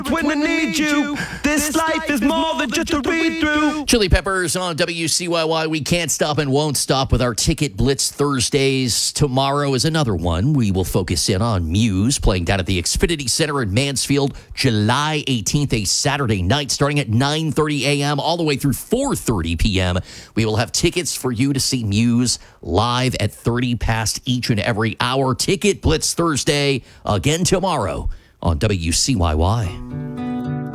when I need you. This life is more than just a read-through. Chili Peppers on WCYY. We can't stop and won't stop with our Ticket Blitz Thursdays. Tomorrow is another one. We will focus in on Muse playing down at the Xfinity Center in Mansfield, July 18th, a Saturday night, starting at 9:30 a.m. all the way through 4:30 p.m. We will have tickets for you to see Muse live at 30 past each and every hour. Ticket Blitz Thursday again tomorrow on WCYY.